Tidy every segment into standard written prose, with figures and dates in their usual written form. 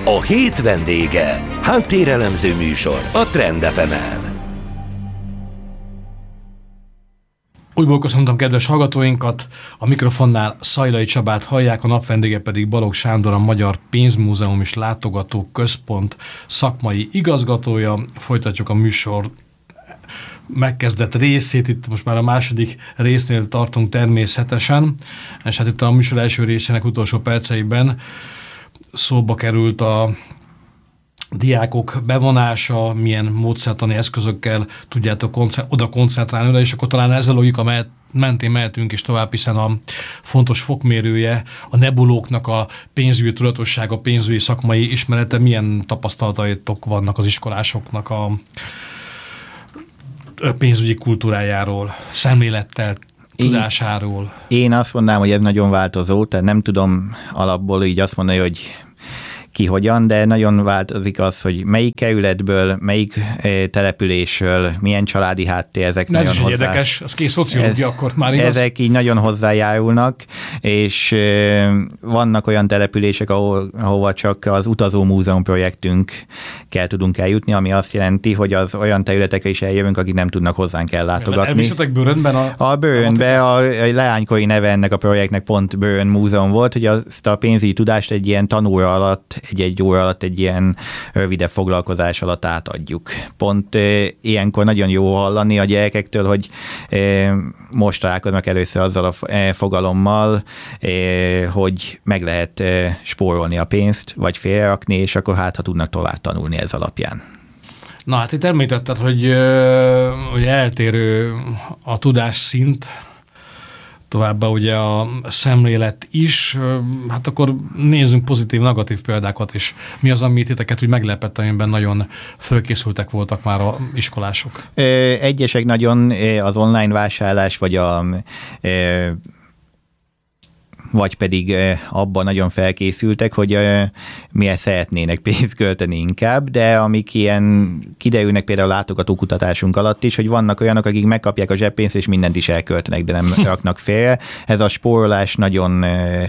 A hét vendége. Háttérelemző műsor a Trend FM-en. Újból köszöntöm kedves hallgatóinkat, a mikrofonnál Szajlai Csabát hallják, a napvendége pedig Balogh Sándor, a Magyar Pénzmúzeum és Látogató Központ szakmai igazgatója. Folytatjuk a műsor megkezdett részét, itt most már a második résznél tartunk természetesen, és hát itt a műsor első részének utolsó perceiben szóba került a diákok bevonása, milyen módszertani eszközökkel tudjátok oda koncentrálni, és akkor talán ezzel logika mentén mehetünk is tovább, hiszen a fontos fokmérője a nebulóknak a pénzügyi tudatossága, a pénzügyi szakmai ismerete. Milyen tapasztalataitok vannak az iskolásoknak a pénzügyi kultúrájáról, szemlélettel, tudásáról? Én azt mondanám, hogy ez nagyon változó, tehát nem tudom alapból így azt mondani, hogy ki hogyan, de nagyon változik az, hogy melyik kerületből, melyik településről, milyen családi háttér, ezek nagyon hozzá... Ez is érdekes, az kész szociológia akkor már igaz? Ezek így nagyon hozzájárulnak, és vannak olyan települések, ahova csak az utazó múzeum projektünkkel tudunk eljutni, ami azt jelenti, hogy az olyan területekre is eljövünk, akik nem tudnak hozzánk ellátogatni. Elviszetek Bőröndben? A Bőröndbe, a leánykori neve ennek a projektnek pont Bőrönd Múzeum volt, hogy azt a pénzügyi tudást egy ilyen tanóra alatt, egy óra alatt, egy ilyen rövidebb foglalkozás alatt átadjuk. Pont ilyenkor nagyon jó hallani a gyerekektől, hogy most találkoznak először azzal a fogalommal, hogy meg lehet spórolni a pénzt, vagy félrerakni, és akkor ha tudnak tovább tanulni ez alapján. Na hát itt említetted, hogy eltérő a tudásszint, továbbá ugye a szemlélet is, hát akkor nézzünk pozitív, negatív példákat is. Mi az, amit titeket úgy meglepett, amiben nagyon fölkészültek voltak már az iskolások? Egyesek nagyon az online vásárlás, vagy pedig abban nagyon felkészültek, hogy milyen szeretnének pénzt költeni inkább, de amik ilyen kiderülnek például a látogatókutatásunk alatt is, hogy vannak olyanok, akik megkapják a zseppénzt, és mindent is elköltenek, de nem raknak félre. Ez a spórolás nagyon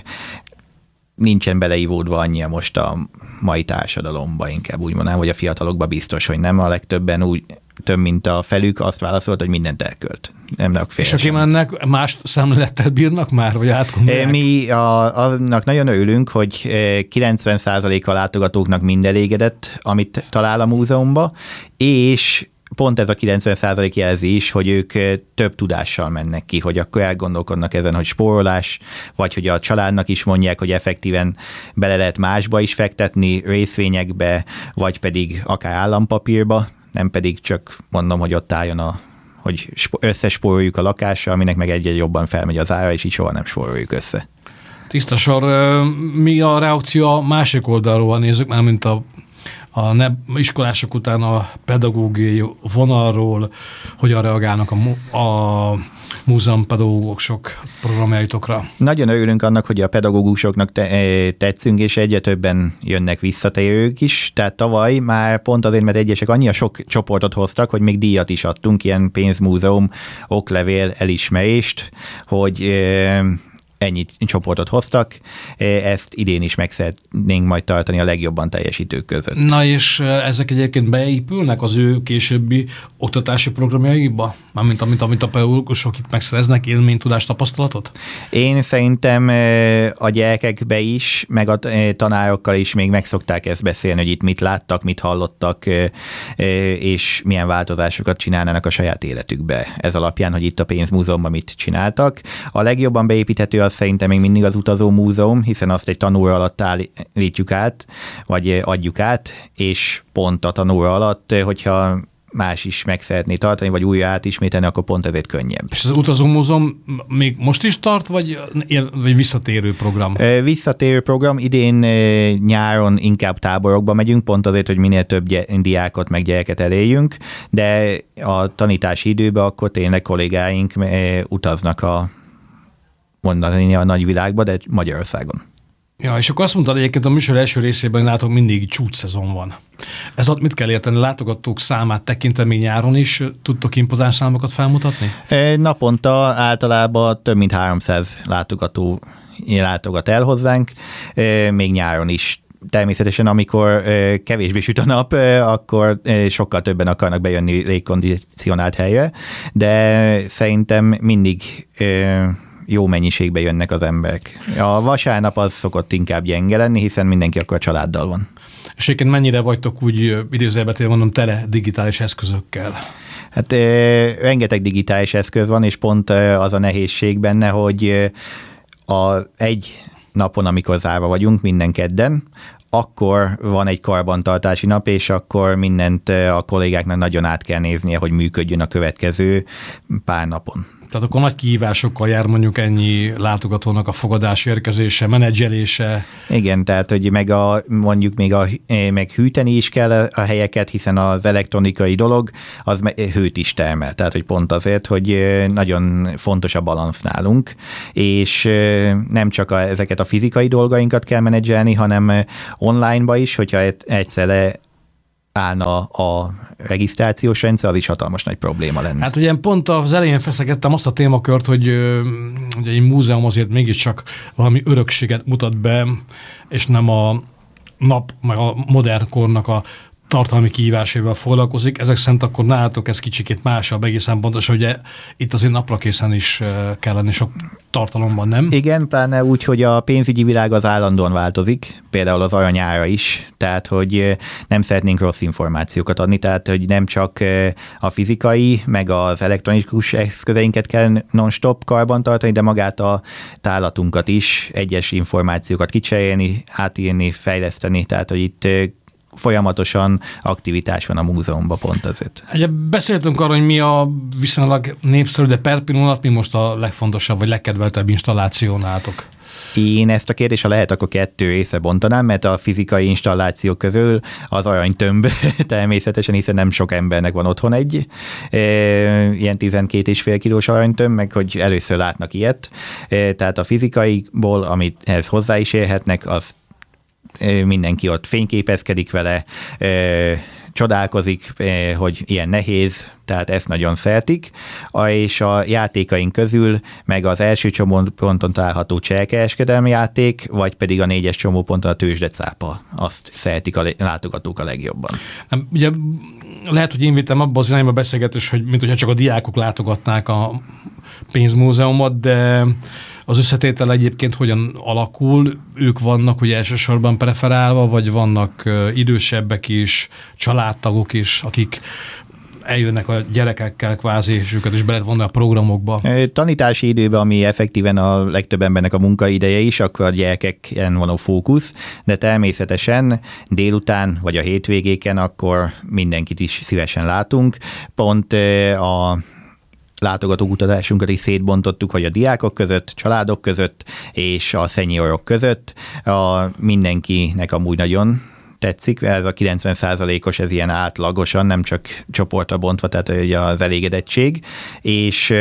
nincsen beleivódva annyira most a mai társadalomba, inkább úgy mondanám, vagy a fiatalokba biztos, hogy nem. A legtöbben úgy, több mint a felük azt válaszolt, hogy mindent elkölt. Nem rak félre. És akik mennek, más szemlélettel bírnak már, vagy átgondolják? Mi annak nagyon örülünk, hogy 90%-a látogatóknak mind elégedett, amit talál a múzeumba, és pont ez a 90% jelzi is, hogy ők több tudással mennek ki, hogy akkor elgondolkodnak ezen, hogy spórolás, vagy hogy a családnak is mondják, hogy effektíven bele lehet másba is fektetni, részvényekbe, vagy pedig akár állampapírba, nem pedig csak mondom, hogy ott álljon hogy összespóroljuk a lakásra, aminek meg egy jobban felmegy az ára, és így soha nem spóroljuk össze. Tiszta sor. Mi a reakció a másik oldalról? Nézzük már, mint a iskolások után a pedagógiai vonalról, hogyan reagálnak a múzeumpedagógusok sok programjaitokra. Nagyon örülünk annak, hogy a pedagógusoknak tetszünk, és egyre többen jönnek visszatérők is. Tehát tavaly már pont azért, mert egyesek annyira sok csoportot hoztak, hogy még díjat is adtunk, ilyen pénzmúzeum, oklevél, elismerést, hogy ennyit csoportot hoztak, ezt idén is meg szeretnénk majd tartani a legjobban teljesítők között. Na és ezek egyébként beépülnek az ő későbbi oktatási programjaiba? Mármint amit a pedagógusok itt megszereznek, élménytudást, tapasztalatot? Én szerintem a gyerekekbe is, meg a tanárokkal is még meg szokták ezt beszélni, hogy itt mit láttak, mit hallottak, és milyen változásokat csinálnának a saját életükbe. Ez alapján, hogy itt a pénzmúzeumban mit csináltak. A legjobban beépíthető az szerintem még mindig az utazó múzeum, hiszen azt egy tanóra alatt állítjuk át, vagy adjuk át, és pont a tanóra alatt, hogyha más is meg szeretné tartani, vagy újra átismételni, akkor pont ezért könnyebb. És az utazó múzeum még most is tart, vagy visszatérő program? Visszatérő program. Idén nyáron inkább táborokba megyünk, pont azért, hogy minél több diákot meg gyereket eléljünk, de a tanítási időben akkor tényleg kollégáink utaznak mondani a nagyvilágba, de Magyarországon. Ja, és akkor azt mondtad, egyébként a műsor első részében látok, mindig csúcsszezon van. Ez alatt mit kell érteni? Látogatók számát tekintve még nyáron is tudtok impozáns számokat felmutatni? Naponta általában több mint 300 látogat el hozzánk, még nyáron is természetesen amikor kevésbé süt a nap, akkor sokkal többen akarnak bejönni légkondicionált helyre, de szerintem mindig jó mennyiségbe jönnek az emberek. A vasárnap az szokott inkább gyenge lenni, hiszen mindenki akkor a családdal van. És egyébként mennyire vagytok úgy idézőjelben mondom tele digitális eszközökkel? Hát rengeteg digitális eszköz van, és pont az a nehézség benne, hogy egy napon, amikor zárva vagyunk, minden kedden, akkor van egy karbantartási nap, és akkor mindent a kollégáknak nagyon át kell néznie, hogy működjön a következő pár napon. Tehát akkor nagy kihívásokkal jár mondjuk ennyi látogatónak a fogadási érkezése, menedzselése. Igen, tehát hogy mondjuk még hűteni is kell a helyeket, hiszen az elektronikai dolog az hőt is termel. Tehát, hogy pont azért, hogy nagyon fontos a balansz nálunk, és nem csak ezeket a fizikai dolgainkat kell menedzselni, hanem online-ba is, hogyha egyszer állna a regisztrációs rendszer, az is hatalmas nagy probléma lenne. Hát ugye pont az elején feszegettem azt a témakört, hogy egy múzeum azért mégiscsak valami örökséget mutat be, és nem a nap, meg a modern kornak a tartalmi kihívásaival foglalkozik. Ezek szerint akkor nálatok ez kicsikét másabb, egészen pontos, hogy itt azért napra készen is kell lenni sok tartalomban, nem? Igen, pláne úgy, hogy a pénzügyi világ az állandóan változik, például az aranyára is, tehát hogy nem szeretnénk rossz információkat adni, tehát hogy nem csak a fizikai, meg az elektronikus eszközeinket kell non-stop karbantartani, de magát a tálatunkat is, egyes információkat kicserélni, átírni, fejleszteni, tehát hogy itt folyamatosan aktivitás van a múzeumban pont azért. Ugye beszéltünk arról, hogy mi a viszonylag népszerű, de per pillanat mi most a legfontosabb vagy legkedveltebb installáció nálatok? Én ezt a kérdést, ha lehet, akkor 2 részre bontanám, mert a fizikai installációk közül az aranytömb természetesen, hiszen nem sok embernek van otthon egy ilyen 12,5 kilós aranytömb, meg hogy először látnak ilyet. Tehát a fizikaiból, amit ehhez hozzá is érhetnek, az mindenki ott fényképezkedik vele, csodálkozik, hogy ilyen nehéz, tehát ezt nagyon szeretik, és a játékaink közül meg az első csomóponton található cselkereskedelmi játék, vagy pedig a 4-es csomóponton a tőzsdecápa. Azt szeretik a látogatók a legjobban. Ugye lehet, hogy én vittem abba az irányba beszélgetés, hogy mint hogyha csak a diákok látogatnák a pénzmúzeumot, de az összetétel egyébként hogyan alakul? Ők vannak ugye elsősorban preferálva, vagy vannak idősebbek is, családtagok is, akik eljönnek a gyerekekkel kvázi, és őket is be lehet vonni a programokba? Tanítási időben, ami effektíven a legtöbb embernek a munkaideje is, akkor a gyerekeken van a fókusz, de természetesen délután vagy a hétvégéken akkor mindenkit is szívesen látunk. Pont a látogatókutatásunkat is szétbontottuk, hogy a diákok között, családok között és a szeniorok között. Mindenkinek amúgy nagyon tetszik, ez a 90%-os, ez ilyen átlagosan, nem csak csoportra bontva, tehát az elégedettség, és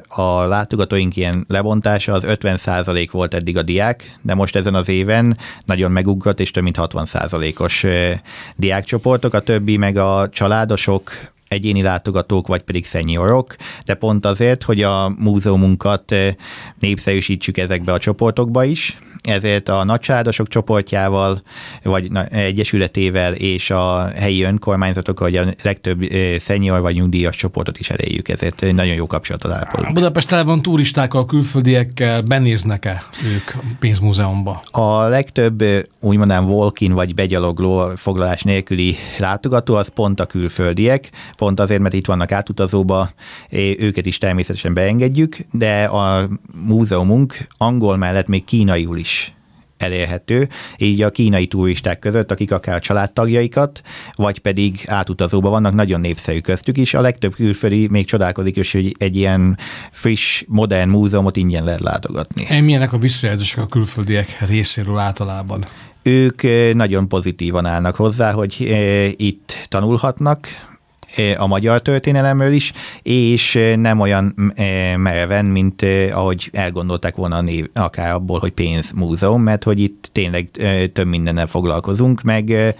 a látogatóink ilyen lebontása az 50% volt eddig a diák, de most ezen az éven nagyon megugrott, és több mint 60%-os diákcsoportok, a többi meg a családosok, egyéni látogatók, vagy pedig szeniorok, de pont azért, hogy a múzeumunkat népszerűsítsük ezekbe a csoportokba is, ezért a nagycsaládosok csoportjával, vagy egyesületével és a helyi önkormányzatok, hogy a legtöbb szenior vagy nyugdíjas csoportot is elérjük, ezért nagyon jó kapcsolatot ápolunk. Budapesten van turistákkal, külföldiekkel, benéznek-e ők a pénzmúzeumba? A legtöbb úgy mondanám walk-in vagy begyalogló foglalás nélküli látogató az pont a külföldiek, pont azért, mert itt vannak átutazóba, őket is természetesen beengedjük, de a múzeumunk angol mellett még kínaiul is elérhető, így a kínai turisták között, akik akár a családtagjaikat, vagy pedig átutazóba vannak, nagyon népszerű köztük is. A legtöbb külföldi még csodálkozik is, hogy egy ilyen friss, modern múzeumot ingyen lehet látogatni. Milyenek a visszajelzések a külföldiek részéről általában? Ők nagyon pozitívan állnak hozzá, hogy itt tanulhatnak a magyar történelemről is, és nem olyan mereven, mint ahogy elgondolták volna a név, akár abból, hogy pénzmúzeum, mert hogy itt tényleg több mindennel foglalkozunk, meg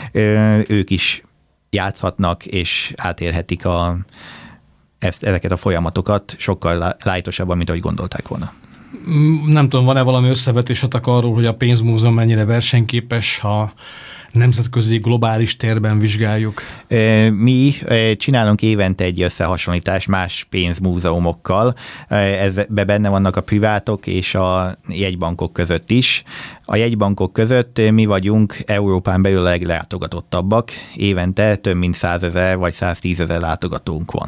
ők is játszhatnak, és átélhetik ezeket a folyamatokat sokkal lájtosabban, mint ahogy gondolták volna. Nem tudom, van-e valami összevetésetek arról, hogy a pénzmúzeum mennyire versenyképes, ha nemzetközi, globális térben vizsgáljuk? Mi csinálunk évente egy összehasonlítást más pénzmúzeumokkal. Ebben benne vannak a privátok és a jegybankok között is. A jegybankok között mi vagyunk Európán belül a leglátogatottabbak. Évente több mint 100 000 vagy 110 000 látogatónk van.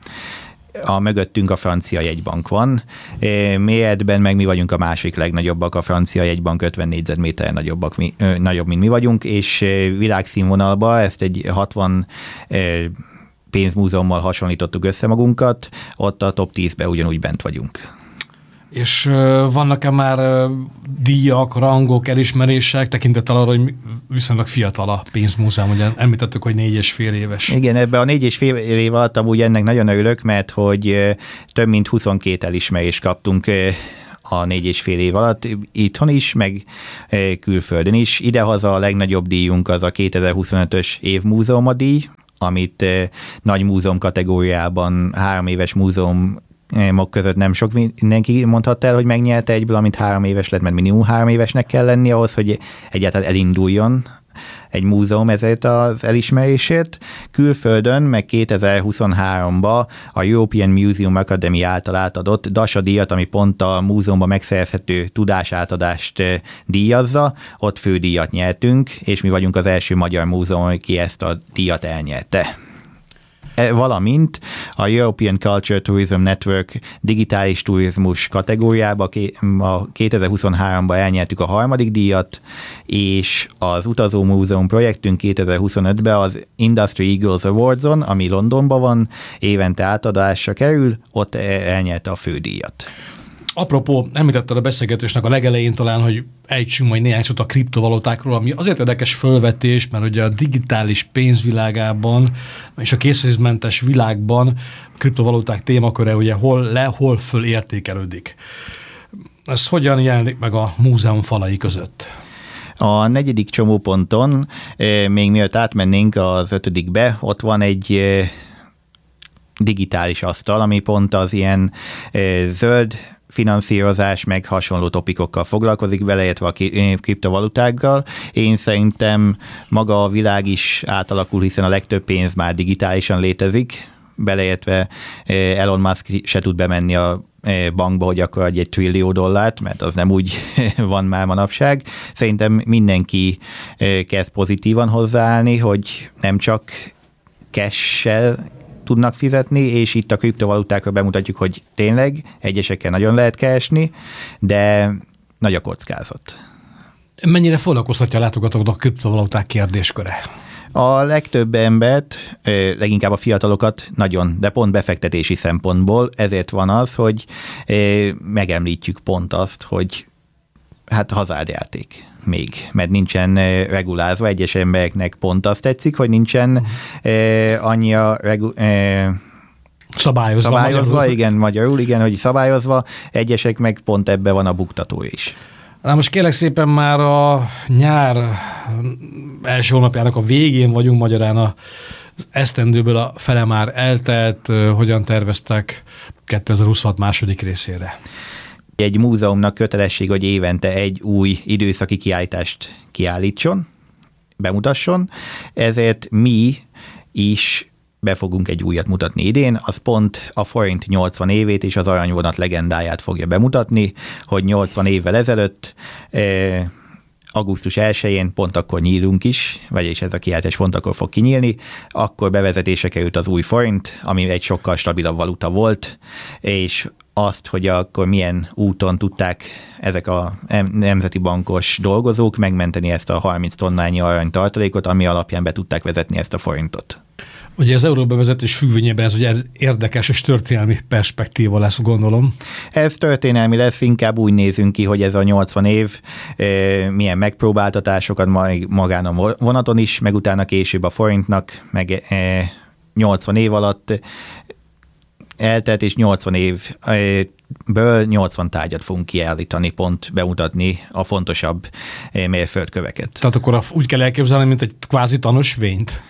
A mögöttünk a francia jegybank van. Méretben meg mi vagyunk a másik legnagyobbak, a francia jegybank 50 négyzetméter nagyobb, mint mi vagyunk, és világszínvonalban ezt egy 60 pénzmúzeummal hasonlítottuk össze magunkat, ott a top 10-ben ugyanúgy bent vagyunk. És vannak-e már díjak, rangok, elismerések, tekintettel arra, hogy viszonylag fiatal a pénzmúzeum, ugye említettük, hogy 4,5 éves. Igen, ebben a 4,5 év alatt amúgy ennek nagyon örülök, mert hogy több mint 22 elismerést kaptunk a 4,5 év alatt, itthon is, meg külföldön is. Idehaza a legnagyobb díjunk az a 2025-ös évmúzeuma díj, amit nagy múzeum kategóriában 3 éves múzeum között nem sok mindenki mondhatta el, hogy megnyerte egyből, amit 3 éves lett, mert minimum 3 évesnek kell lenni ahhoz, hogy egyáltalán elinduljon egy múzeum ezért az elismerésért. Külföldön, meg 2023-ban a European Museum Academy által átadott DASA díjat, ami pont a múzeumban megszerezhető tudásátadást díjazza, ott fődíjat nyertünk, és mi vagyunk az első magyar múzeum, aki ezt a díjat elnyerte. Valamint a European Culture Tourism Network digitális turizmus kategóriába a 2023-ban elnyertük a 3. díjat, és az Utazó Múzeum projektünk 2025-ben az Industry Eagles Awards-on, ami Londonban van, évente átadásra kerül, ott elnyerte a fődíjat. Apropó, említetted a beszélgetésnek a legelején talán, hogy ejtsünk majd néhány szót a kriptovalutákról, ami azért érdekes fölvetés, mert ugye a digitális pénzvilágában és a készpénzmentes világban a kriptovaluták témaköre ugye hol föl értékelődik. Ez hogyan jelenik meg a múzeum falai között? A 4. csomóponton, még mielőtt átmennénk az 5-be, ott van egy digitális asztal, ami pont az ilyen zöld finanszírozás, meg hasonló topikokkal foglalkozik, beleértve a kriptovalutákkal. Én szerintem maga a világ is átalakul, hiszen a legtöbb pénz már digitálisan létezik, beleértve Elon Musk se tud bemenni a bankba, hogy akkor adj $1 trillió, mert az nem úgy van már manapság. Szerintem mindenki kezd pozitívan hozzáállni, hogy nem csak cash-sel tudnak fizetni, és itt a kriptovalutákra bemutatjuk, hogy tényleg egyesekkel nagyon lehet keresni, de nagy a kockázat. Mennyire foglalkoztatja a látogatókat a kriptovaluták kérdésköre? A legtöbb embert, leginkább a fiatalokat nagyon, de pont befektetési szempontból, ezért van az, hogy megemlítjük pont azt, hogy hát hazárdjáték még, mert nincsen regulázva. Egyes embereknek pont azt tetszik, hogy nincsen annyira szabályozva, magyarul, hogy szabályozva, egyesek meg pont ebben van a buktató is. Na most kérlek szépen, már a nyár első hónapjának a végén vagyunk, magyarán az esztendőből a fele már eltelt, hogyan terveztek 2026 második részére? Egy múzeumnak kötelesség, hogy évente egy új időszaki kiállítást kiállítson, bemutasson, ezért mi is be fogunk egy újat mutatni idén, az pont a forint 80 évét és az aranyvonat legendáját fogja bemutatni, hogy 80 évvel ezelőtt augusztus 1-én pont akkor nyílunk is, vagyis ez a kiállítás pont akkor fog kinyílni, akkor bevezetése került az új forint, ami egy sokkal stabilabb valuta volt, és azt, hogy akkor milyen úton tudták ezek a nemzeti bankos dolgozók megmenteni ezt a 30 tonnányi aranytartalékot, ami alapján be tudták vezetni ezt a forintot. Ugye az euróbevezetés függvényében ez ugye ez érdekes és történelmi perspektíva lesz, gondolom. Ez történelmi lesz, inkább úgy nézünk ki, hogy ez a 80 év milyen megpróbáltatásokat magán a vonaton is, meg utána később a forintnak, meg 80 év alatt eltelt, és 80 évből 80 tárgyat fogunk kiállítani, pont bemutatni a fontosabb mérföldköveket. Tehát akkor úgy kell elképzelni, mint egy kvázi tanúsvényt?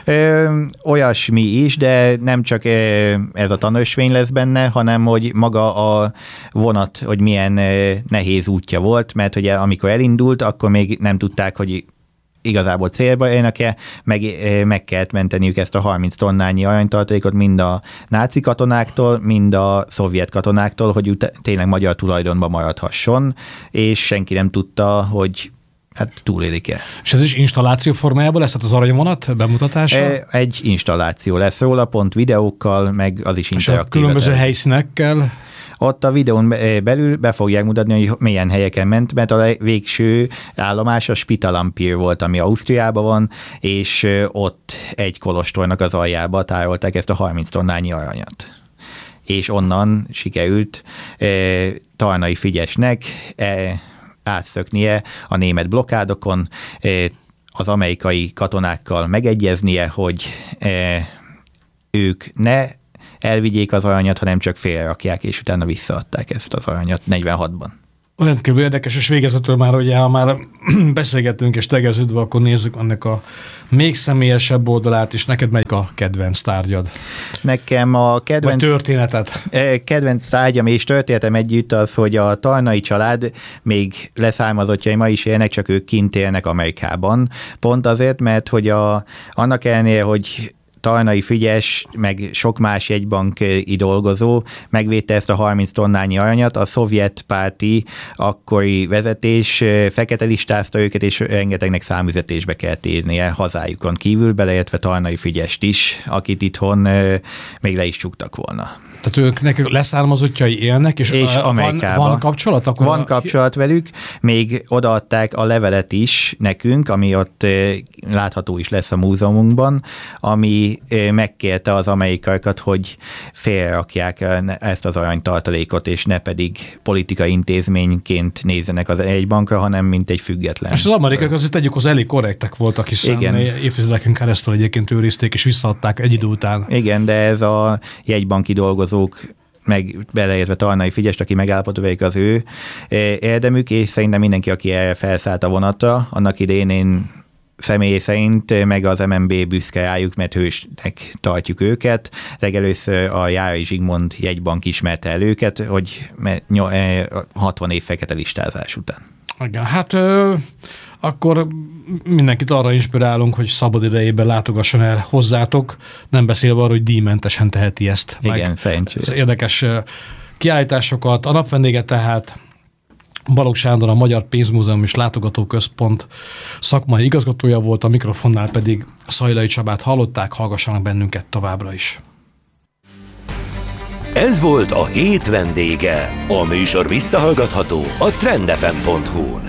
Olyasmi is, de nem csak ez a tanösvény lesz benne, hanem hogy maga a vonat, hogy milyen nehéz útja volt, mert ugye amikor elindult, akkor még nem tudták, hogy igazából célba érnek-e, meg kellett menteniük ezt a 30 tonnányi aranytartalékot mind a náci katonáktól, mind a szovjet katonáktól, hogy tényleg magyar tulajdonban maradhasson, és senki nem tudta, hogy hát túlélik-e. És ez is installáció formájában lesz, tehát az aranyvonat bemutatása? Egy installáció lesz róla, pont videókkal, meg az is interaktív. És a különböző helyszínekkel? Ott a videón belül be fogják mutatni, hogy milyen helyeken ment, mert a végső állomás a Spitalampír volt, ami Ausztriában van, és ott egy kolostornak az aljába tárolták ezt a 30 tonnányi aranyat. És onnan sikerült Tarnai Frigyesnek átszöknie a német blokkádokon, az amerikai katonákkal megegyeznie, hogy ők ne elvigyék az aranyat, hanem csak félrerakják, és utána visszaadták ezt az aranyat 46-ban. Rendkívül érdekes, és végezetül már, ugye, ha már beszélgetünk és tegeződve, akkor nézzük annak a még személyesebb oldalát, és neked melyik a kedvenc tárgyad? Nekem a kedvenc... Vagy történetet? Kedvenc tárgyam és történetem együtt az, hogy a Tarnai család még leszármazottjai ma is élnek, csak ők kint élnek Amerikában. Pont azért, mert hogy annak ellenére, hogy Tarnai Frigyes, meg sok más jegybanki dolgozó megvédte ezt a 30 tonnányi aranyat, a szovjet párti akkori vezetés fekete listázta őket, és rengetegnek számüzetésbe kellett írnie hazájukon kívül, beleértve Tarnai Frigyest is, akit itthon még le is csuktak volna. Tehát ők nekik leszármazottjai élnek, és van kapcsolat? Akkor van kapcsolat velük, még odaadták a levelet is nekünk, ami ott látható is lesz a múzeumunkban, ami megkérte az amerikaiakat, hogy félrerakják ezt az aranytartalékot, és ne pedig politikai intézményként nézzenek az jegybankra, hanem mint egy független. És az amerikaiak azért tegyük, az elég korrektek voltak, hiszen évtizedeken keresztül egyébként őrizték, és visszaadták egy idő után. Igen, de ez a jegybanki dolgozók, meg beleértve Tarnai Frigyest, aki megállapodott velük, az ő érdemük, és szerintem mindenki, aki erre felszállt a vonatra, annak idején én személy szerint, meg az MNB büszke rájuk, mert hősnek tartjuk őket. Legelőször a Járai Zsigmond jegybank ismerte el őket, hogy 60 év fekete listázás után. Igen, hát akkor mindenkit arra inspirálunk, hogy szabad idejében látogasson el hozzátok, nem beszélve arról, hogy díjmentesen teheti ezt. Igen, szerencsére. Az érdekes kiállításokat. A napvendége tehát Balogh Sándor, a Magyar Pénzmúzeum és Látogatóközpont szakmai igazgatója volt, a mikrofonnál pedig Szajlai Csabát hallották, hallgassanak bennünket továbbra is. Ez volt a hét vendége. A műsor visszahallgatható a trendfm.hu-n.